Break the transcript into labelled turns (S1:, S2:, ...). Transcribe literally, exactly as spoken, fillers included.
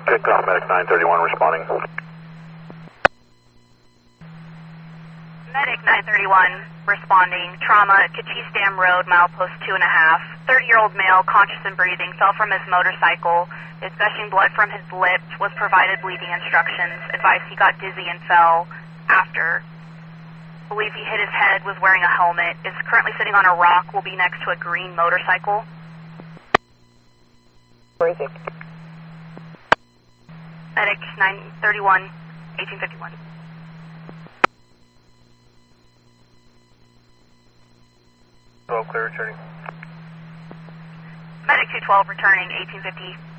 S1: Kicked off, Medic nine thirty-one responding.
S2: Medic nine thirty-one responding. Trauma at Cochise Dam Road, milepost two and a half. thirty-year-old male, conscious and breathing, fell from his motorcycle. Is gushing blood from his lips. Was provided bleeding instructions. Advised he got dizzy and fell after. Believe he hit his head. Was wearing a helmet. Is currently sitting on a rock. Will be next to a green motorcycle.
S3: Where is he?
S2: Medic nine thirty-one, eighteen fifty-one.
S1: twelve clear returning.
S2: Medic two twelve returning, eighteen fifty.